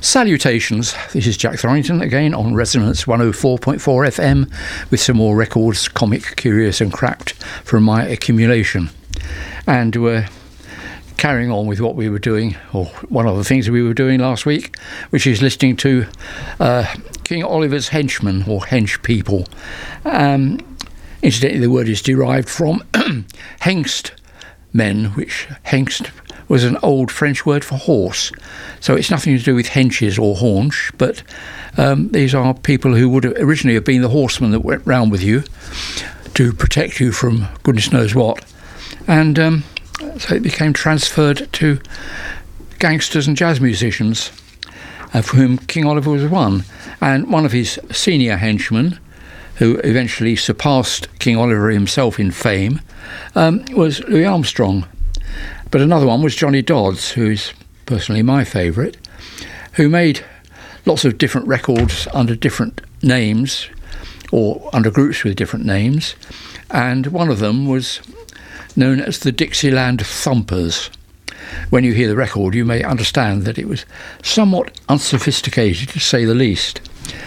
Salutations, this is Jack Thorrington again on Resonance 104.4 FM with some more records, comic, curious and cracked from my accumulation. And we're carrying on with what we were doing, or one of the things we were doing last week, which is listening to King Oliver's henchmen, or hench people. Incidentally, the word is derived from hengst men, which hengst was an old French word for horse. So it's nothing to do with henches or haunch, but these are people who would originally have been the horsemen that went round with you to protect you from goodness knows what. And so it became transferred to gangsters and jazz musicians, for whom King Oliver was one. And one of his senior henchmen, who eventually surpassed King Oliver himself in fame, was Louis Armstrong. But another one was Johnny Dodds, who is personally my favourite, who made lots of different records under different names, or under groups with different names, and one of them was known as the Dixieland Thumpers. When you hear the record, you may understand that it was somewhat unsophisticated, to say the least.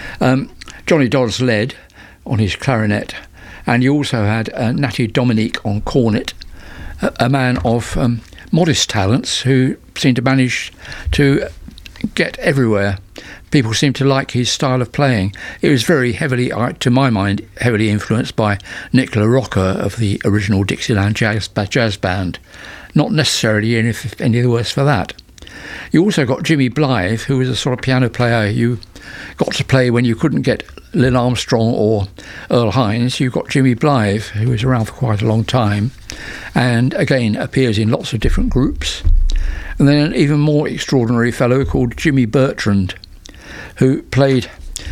Johnny Dodds led on his clarinet, and you also had Natty Dominique on cornet, a man of modest talents who seemed to manage to get everywhere. People seemed to like his style of playing. It was very heavily, to my mind, heavily influenced by Nick LaRocca of the original Dixieland Jazz Band. Not necessarily any the worse for that. You also got Jimmy Blythe, who was a sort of piano player you got to play when you couldn't get Lil Armstrong or Earl Hines. You got Jimmy Blythe, who was around for quite a long time, and again appears in lots of different groups. And then an even more extraordinary fellow called Jimmy Bertrand, who played,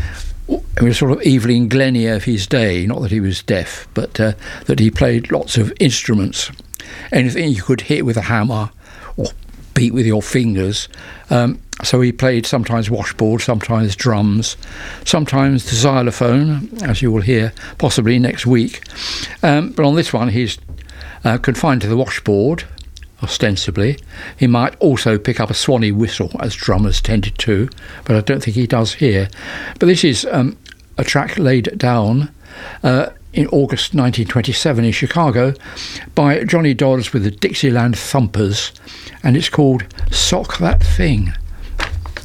he was sort of Evelyn Glennie of his day, not that he was deaf, but that he played lots of instruments, anything you could hit with a hammer or beat with your fingers. So he played sometimes washboard, sometimes drums, sometimes the xylophone, as you will hear possibly next week. But on this one, he's confined to the washboard, ostensibly. He might also pick up a swanny whistle, as drummers tended to, but I don't think he does here. But this is a track laid down in August 1927 in Chicago by Johnny Dodds with the Dixieland Thumpers, and it's called Sock That Thing.